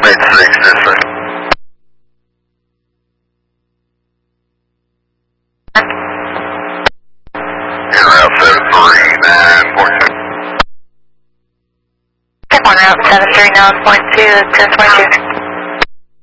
186, yes sir. In route 739.2. Come on, route 739.2, 1022.